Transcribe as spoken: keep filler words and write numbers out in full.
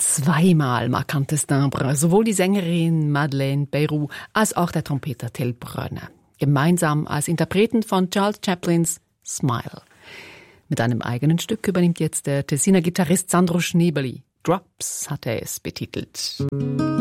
zweimal markantes Timbre, sowohl die Sängerin Madeleine Peyrou als auch der Trompeter Till Brönner. Gemeinsam als Interpreten von Charles Chaplins Smile. Mit einem eigenen Stück übernimmt jetzt der Tessiner Gitarrist Sandro Schneebeli. Drops hat er es betitelt.